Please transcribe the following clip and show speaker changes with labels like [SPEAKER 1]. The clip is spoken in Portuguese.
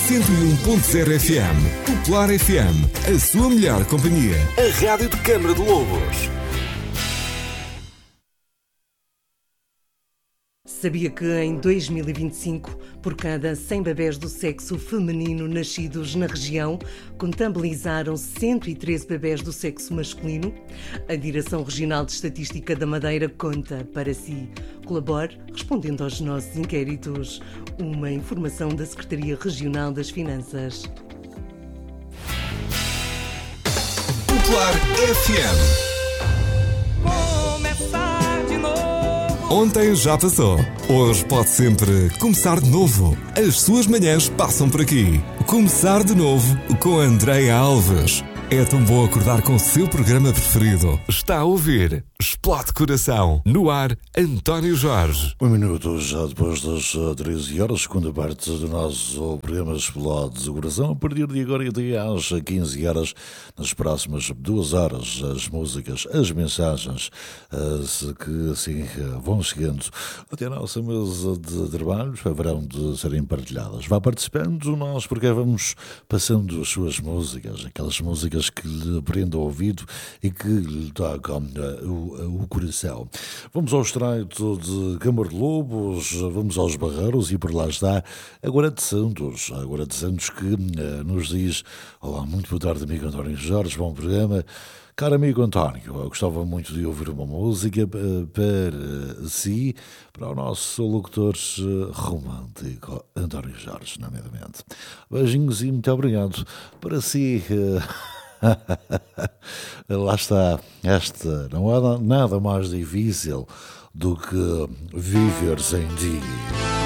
[SPEAKER 1] 101.0 FM. Popular FM, a sua melhor companhia. A rádio de Câmara de Lobos.
[SPEAKER 2] Sabia que em 2025, por cada 100 bebés do sexo feminino nascidos na região, contabilizaram 113 bebés do sexo masculino? A Direção Regional de Estatística da Madeira conta para si. Colabore respondendo aos nossos inquéritos. Uma informação da Secretaria Regional das Finanças.
[SPEAKER 1] Popular FM. Ontem já passou. Hoje pode sempre começar de novo. As suas manhãs passam por aqui. Começar de novo com Andréia Alves. É tão bom acordar com o seu programa preferido. Está a ouvir Explode Coração. No ar, António Jorge.
[SPEAKER 3] Um minuto já depois das 13 horas, segunda parte do nosso programa Explode Coração. A partir de agora e até às 15 horas, nas próximas 2 horas, as músicas, as mensagens que assim vão chegando até a nossa mesa de trabalho haverão de serem partilhadas. Vá participando nós, porque vamos passando as suas músicas, aquelas músicas que lhe prendam o ouvido e que lhe tocam o coração. Vamos ao estreito de Câmara de Lobos, vamos aos Barreiros e por lá está Agora de Santos. Agora de Santos que nos diz: olá, muito boa tarde, amigo António Jorge, bom programa. Caro amigo António, eu gostava muito de ouvir uma música para si, para o nosso locutor romântico António Jorge, nomeadamente. Beijinhos e muito obrigado. Para si... Lá está, esta não há nada mais difícil do que viver sem ti.